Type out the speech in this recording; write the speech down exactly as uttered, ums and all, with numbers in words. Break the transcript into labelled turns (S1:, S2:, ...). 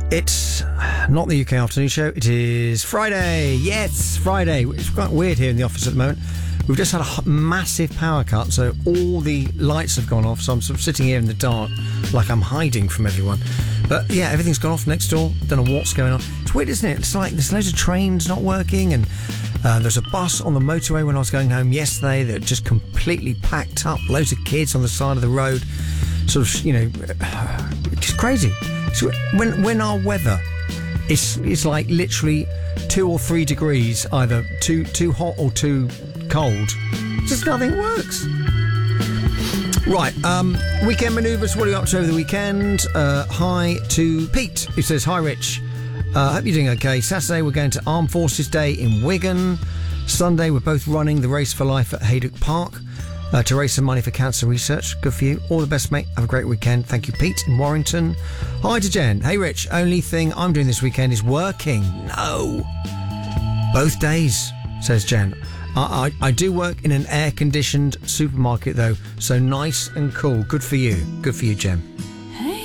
S1: It's not the U K Afternoon Show. It is Friday. Yes, Friday. It's quite weird here in the office at the moment. We've just had a massive power cut, so all the lights have gone off, so I'm sort of sitting here in the dark like I'm hiding from everyone. But yeah, everything's gone off next door. Don't know what's going on. It's weird, isn't it? It's like there's loads of trains not working, and uh, there's a bus on the motorway when I was going home yesterday that just completely packed up. Loads of kids on the side of the road. Sort of, you know, just crazy. So when when our weather is is like literally two or three degrees, either too too hot or too cold, just nothing works. Right, um, weekend manoeuvres. What are you up to over the weekend? Uh, hi to Pete, who says, hi Rich, uh, hope you're doing okay. Saturday we're going to Armed Forces Day in Wigan. Sunday we're both running the Race for Life at Haydock Park uh, to raise some money for cancer research. Good for you. All the best, mate. Have a great weekend. Thank you, Pete in Warrington. Hi to Jen. Hey Rich, only thing I'm doing this weekend is working. No. Both days, says Jen. I, I, I do work in an air-conditioned supermarket, though, so nice and cool. Good for you. Good for you, Jen.